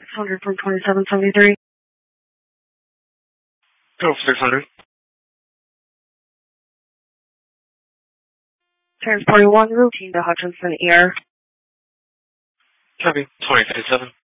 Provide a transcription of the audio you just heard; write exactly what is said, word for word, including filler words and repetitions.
six hundred from twenty-seven seventy-three. Go six hundred. Transporting one routine to Hutchinson E R. Copy. twenty fifty-seven.